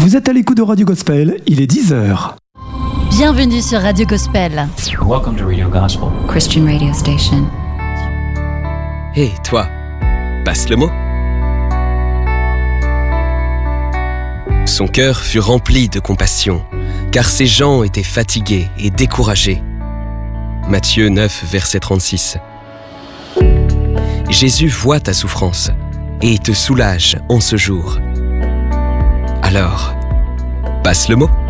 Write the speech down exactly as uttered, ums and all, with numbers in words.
Vous êtes à l'écoute de Radio Gospel, il est dix heures. Bienvenue sur Radio Gospel. Welcome to Radio Gospel, Christian radio station. Hé, hey, toi, passe le mot. Son cœur fut rempli de compassion, car ces gens étaient fatigués et découragés. Matthieu neuf, verset trente-six. Jésus voit ta souffrance et te soulage en ce jour. Alors, passe le mot.